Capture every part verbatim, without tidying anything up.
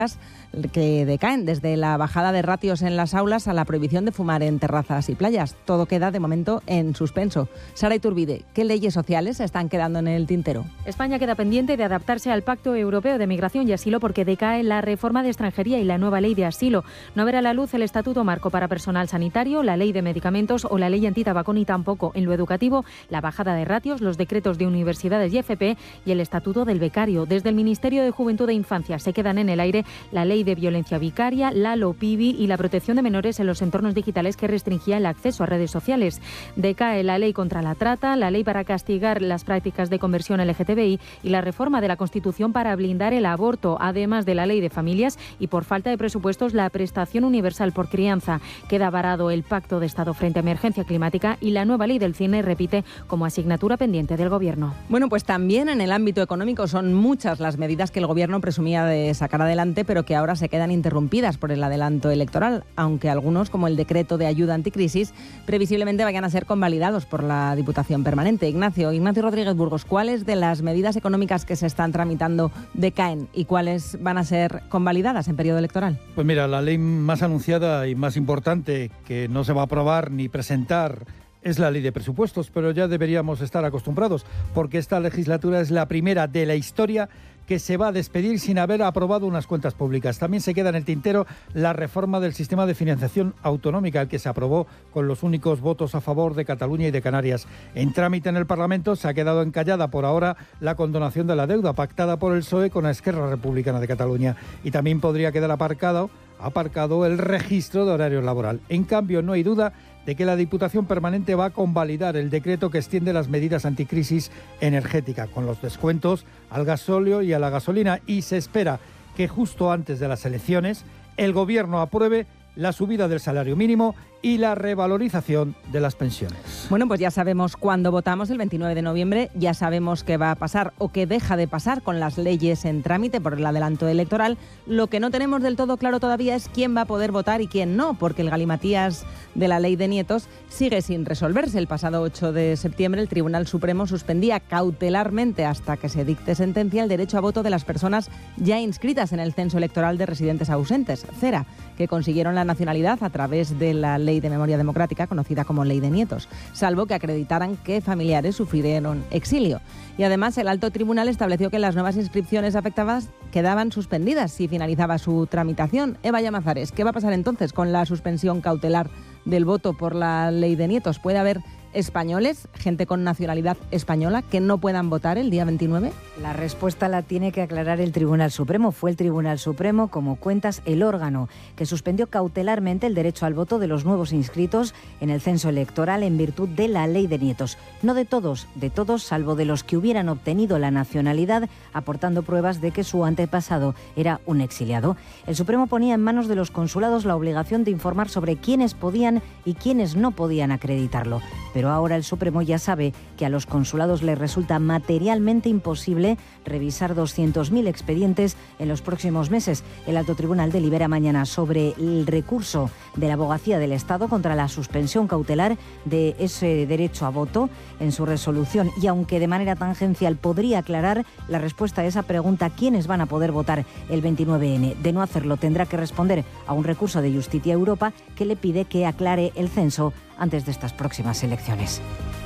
que decaen, desde la bajada de ratios en las aulas a la prohibición de fumar en terrazas y playas. Todo queda de momento en suspenso. Sara Iturbide, ¿qué leyes sociales se están quedando en el tintero? España queda pendiente de adaptarse al Pacto Europeo de Migración y Asilo porque decae la reforma de extranjería y la nueva ley de asilo. No verá la luz el Estatuto Marco para personal sanitario, la ley de medicamentos o la ley antitabaco, ni tampoco en lo educativo la bajada de ratios, los decretos de universidades y F P y el Estatuto del Becario. Desde el Ministerio de Juventud e Infancia se quedan en el aire la ley de violencia vicaria, la LOPIBI y la protección de menores en los entornos digitales que restringía el acceso a redes sociales. Decae la ley contra la trata, la ley para castigar las prácticas de conversión L G T B I y la reforma de la Constitución para blindar el aborto, además de la ley de familias y, por falta de presupuestos, la prestación universal por crianza. Queda varado el Pacto de Estado frente a emergencia climática y la nueva ley del cine repite como asignatura pendiente del Gobierno. Bueno, pues también en el ámbito económico son muchas las medidas que el Gobierno presumía de sacar adelante, pero que ahora se quedan interrumpidas por el adelanto electoral, aunque algunos, como el decreto de ayuda anticrisis, previsiblemente vayan a ser convalidados por la Diputación Permanente. Ignacio, Ignacio Rodríguez Burgos, ¿cuáles de las medidas económicas que se están tramitando decaen y cuáles van a ser convalidadas en periodo electoral? Pues mira, la ley más anunciada y más importante que no se va a aprobar ni presentar es la ley de presupuestos, pero ya deberíamos estar acostumbrados, porque esta legislatura es la primera de la historia que se va a despedir sin haber aprobado unas cuentas públicas. También se queda en el tintero la reforma del sistema de financiación autonómica, el que se aprobó con los únicos votos a favor de Cataluña y de Canarias. En trámite en el Parlamento se ha quedado encallada por ahora la condonación de la deuda pactada por el P S O E con la Esquerra Republicana de Cataluña. Y también podría quedar aparcado, aparcado el registro de horario laboral. En cambio, no hay duda de que la Diputación Permanente va a convalidar el decreto que extiende las medidas anticrisis energética, con los descuentos al gasóleo y a la gasolina, y se espera que justo antes de las elecciones el Gobierno apruebe la subida del salario mínimo y la revalorización de las pensiones. Bueno, pues ya sabemos cuándo votamos, el veintinueve de noviembre, ya sabemos qué va a pasar o qué deja de pasar con las leyes en trámite por el adelanto electoral. Lo que no tenemos del todo claro todavía es quién va a poder votar y quién no, porque el galimatías de la ley de nietos sigue sin resolverse. El pasado ocho de septiembre el Tribunal Supremo suspendía cautelarmente, hasta que se dicte sentencia, el derecho a voto de las personas ya inscritas en el censo electoral de residentes ausentes, CERA, que consiguieron la nacionalidad a través de la Ley de Memoria Democrática, conocida como Ley de Nietos, salvo que acreditaran que familiares sufrieron exilio. Y además el alto tribunal estableció que las nuevas inscripciones afectadas quedaban suspendidas si finalizaba su tramitación. Eva Llamazares, ¿qué va a pasar entonces con la suspensión cautelar del voto por la Ley de Nietos? ¿Puede haber españoles, gente con nacionalidad española, que no puedan votar el día veintinueve? La respuesta la tiene que aclarar el Tribunal Supremo. Fue el Tribunal Supremo, como cuentas, el órgano que suspendió cautelarmente el derecho al voto de los nuevos inscritos en el censo electoral en virtud de la Ley de Nietos. No de todos, de todos, salvo de los que hubieran obtenido la nacionalidad aportando pruebas de que su antepasado era un exiliado. El Supremo ponía en manos de los consulados la obligación de informar sobre quiénes podían y quiénes no podían acreditarlo. Pero ahora el Supremo ya sabe que a los consulados les resulta materialmente imposible revisar doscientos mil expedientes en los próximos meses. El Alto Tribunal delibera mañana sobre el recurso de la Abogacía del Estado contra la suspensión cautelar de ese derecho a voto en su resolución. Y aunque de manera tangencial podría aclarar la respuesta a esa pregunta, ¿quiénes van a poder votar el veintinueve ene? De no hacerlo, tendrá que responder a un recurso de Justicia Europa que le pide que aclare el censo antes de estas próximas elecciones.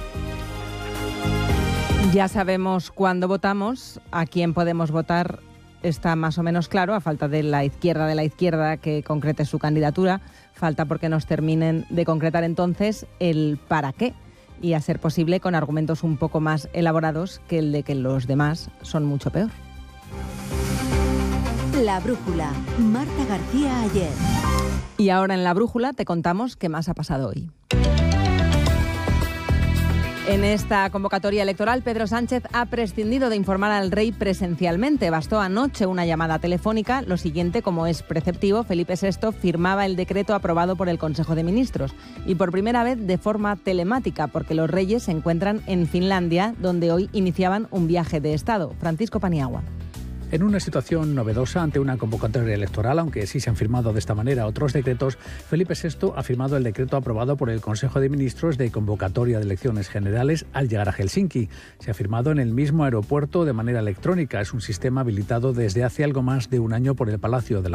Ya sabemos cuándo votamos, a quién podemos votar está más o menos claro, a falta de la izquierda de la izquierda que concrete su candidatura, falta porque nos terminen de concretar entonces el para qué, y a ser posible con argumentos un poco más elaborados que el de que los demás son mucho peor. La Brújula, Marta García Ayer. Y ahora en La Brújula te contamos qué más ha pasado hoy. En esta convocatoria electoral, Pedro Sánchez ha prescindido de informar al rey presencialmente. Bastó anoche una llamada telefónica. Lo siguiente, como es preceptivo, Felipe sexto firmaba el decreto aprobado por el Consejo de Ministros. Y por primera vez de forma telemática, porque los reyes se encuentran en Finlandia, donde hoy iniciaban un viaje de Estado. Francisco Paniagua. En una situación novedosa ante una convocatoria electoral, aunque sí se han firmado de esta manera otros decretos, Felipe sexto ha firmado el decreto aprobado por el Consejo de Ministros de convocatoria de elecciones generales al llegar a Helsinki. Se ha firmado en el mismo aeropuerto de manera electrónica. Es un sistema habilitado desde hace algo más de un año por el Palacio de la